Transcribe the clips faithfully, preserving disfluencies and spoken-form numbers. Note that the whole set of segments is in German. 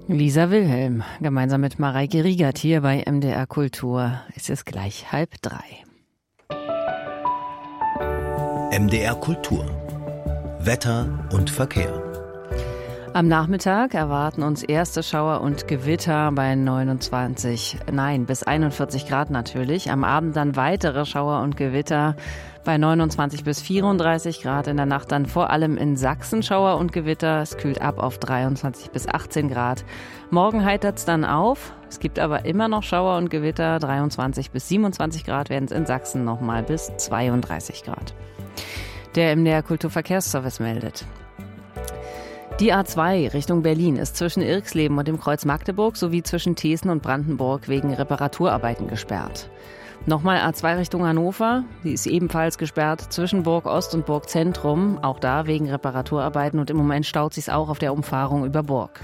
Lisa Wilhelm, gemeinsam mit Mareike Riegert hier bei M D R Kultur. Es ist gleich halb drei. M D R Kultur. Wetter und Verkehr. Am Nachmittag erwarten uns erste Schauer und Gewitter bei neunundzwanzig, nein, bis einundvierzig Grad natürlich. Am Abend dann weitere Schauer und Gewitter bei neunundzwanzig bis vierunddreißig Grad. In der Nacht dann vor allem in Sachsen Schauer und Gewitter. Es kühlt ab auf dreiundzwanzig bis achtzehn Grad. Morgen heitert es dann auf. Es gibt aber immer noch Schauer und Gewitter. dreiundzwanzig bis siebenundzwanzig Grad werden es in Sachsen nochmal bis zweiunddreißig Grad. Der M D R Kulturverkehrsservice meldet. Die A zwei Richtung Berlin ist zwischen Irxleben und dem Kreuz Magdeburg sowie zwischen Thesen und Brandenburg wegen Reparaturarbeiten gesperrt. Nochmal A zwei Richtung Hannover, die ist ebenfalls gesperrt zwischen Burg Ost und Burg Zentrum, auch da wegen Reparaturarbeiten, und im Moment staut sich auch auf der Umfahrung über Burg.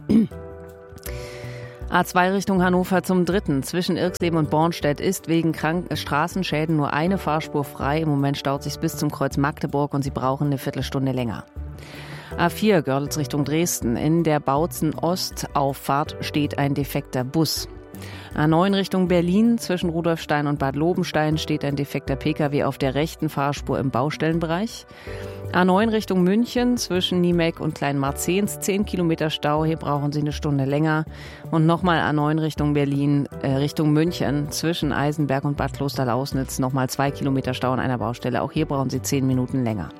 A zwei Richtung Hannover zum dritten zwischen Irxleben und Bornstedt ist wegen Krank- Straßenschäden nur eine Fahrspur frei. Im Moment staut sich bis zum Kreuz Magdeburg und Sie brauchen eine Viertelstunde länger. A vier Görlitz Richtung Dresden. In der Bautzen-Ost-Auffahrt steht ein defekter Bus. A neun Richtung Berlin. Zwischen Rudolfstein und Bad Lobenstein steht ein defekter Pkw auf der rechten Fahrspur im Baustellenbereich. A neun Richtung München. Zwischen Niemek und Kleinmarzens zehn Kilometer Stau. Hier brauchen Sie eine Stunde länger. Und nochmal A neun Richtung Berlin, äh, Richtung München. Zwischen Eisenberg und Bad Klosterlausnitz nochmal zwei Kilometer Stau an einer Baustelle. Auch hier brauchen Sie zehn Minuten länger.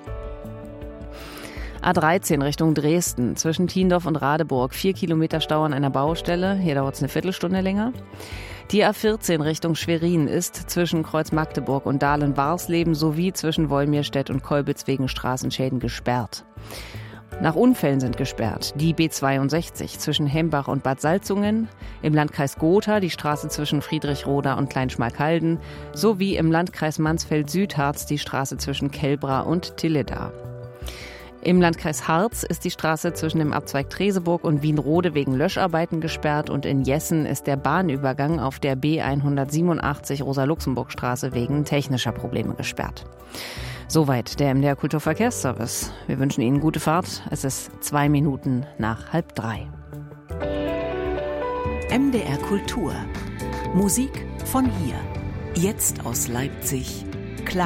A dreizehn Richtung Dresden, zwischen Tiendorf und Radeburg, vier Kilometer Stau an einer Baustelle, hier dauert es eine Viertelstunde länger. Die A vierzehn Richtung Schwerin ist zwischen Kreuz Magdeburg und Dahlen-Warsleben sowie zwischen Wolmirstedt und Kolbitz wegen Straßenschäden gesperrt. Nach Unfällen sind gesperrt die B zweiundsechzig zwischen Hembach und Bad Salzungen, im Landkreis Gotha die Straße zwischen Friedrichroda und Kleinschmalkalden sowie im Landkreis Mansfeld-Südharz die Straße zwischen Kelbra und Tilleda. Im Landkreis Harz ist die Straße zwischen dem Abzweig Treseburg und Wienrode wegen Löscharbeiten gesperrt und in Jessen ist der Bahnübergang auf der B hundertsiebenundachtzig Rosa-Luxemburg-Straße wegen technischer Probleme gesperrt. Soweit der M D R Kulturverkehrsservice. Wir wünschen Ihnen gute Fahrt. Es ist zwei Minuten nach halb drei. M D R Kultur. Musik von hier. Jetzt aus Leipzig